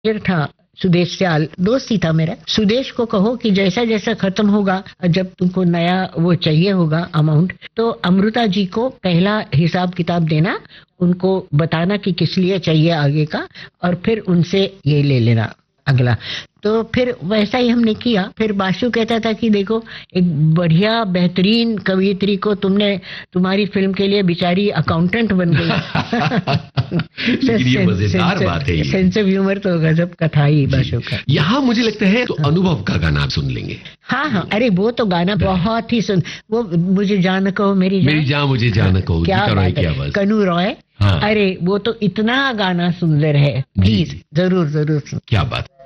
ये था सुदेश स्याल, दोस्त ही था मेरा। सुदेश को कहो कि जैसा जैसा खत्म होगा, जब तुमको नया वो चाहिए होगा अमाउंट, तो अमृता जी को पहला हिसाब किताब देना, उनको बताना कि किस लिए चाहिए आगे का, और फिर उनसे ये ले लेना अगला। तो फिर वैसा ही हमने किया। फिर बासु कहता था कि देखो, एक बढ़िया बेहतरीन कवियत्री को तुमने, तुम्हारी फिल्म के लिए बेचारी अकाउंटेंट बन गई। लेकिन ये मजेदार बात है। सेंस ऑफ ह्यूमर तो गजब का था ही बासु का। यहाँ मुझे लगता है तो अनुभव का गाना आप सुन लेंगे। हाँ हाँ, अरे वो तो गाना बहुत ही वो मुझे जान कहो मेरी जान मुझे जान कहो, क्या बात है, कनू रॉय। हाँ। अरे वो तो इतना गाना सुंदर है, प्लीज जरूर जरूर। क्या बात।